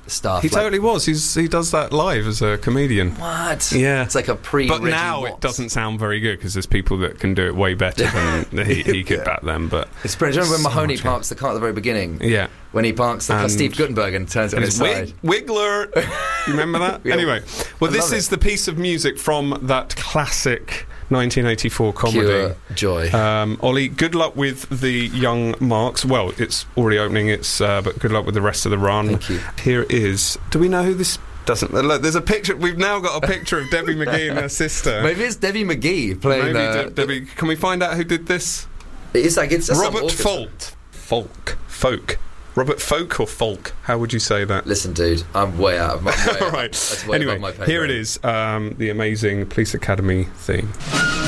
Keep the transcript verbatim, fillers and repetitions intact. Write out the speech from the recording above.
stuff. He like, totally was. He's he does that live as a comedian. What? Yeah, it's like a pre. But Reggie now Watts. it doesn't sound very good because there's people that can do it way better than he, he could Yeah. back then. But It's brilliant. Do you remember when so Mahoney much- parks the car at the very beginning? Yeah. When he parks the car, And- Steve Guttenberg and turns it on And his it's side. Wig- Wiggler. You remember that? Yeah. Anyway, well, I this love is it. the piece of music from that classic nineteen eighty-four comedy. Pure joy. Um, Ollie, good luck with the young Marks. Well, it's already opening. It's uh, but good luck with the rest of the run. Thank you. Here it is. Do we know who this? Doesn't look? There's a picture. We've now got a picture of Debbie McGee and her sister. Maybe it's Debbie McGee playing. Maybe uh, De- Debbie. Can we find out who did this? It's like it's some Robert orchestra. Folk. Folk. Folk. Robert Folk or Folk? How would you say that? Listen, dude, I'm way out of my. Way All out. right. That's way Anyway, above my pay here it grade. is. Um, the amazing Police Academy theme.